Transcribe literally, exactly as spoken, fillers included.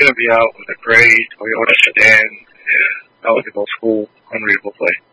going to be out with a gray Toyota sedan. Yeah, that was an old school, unreadable play.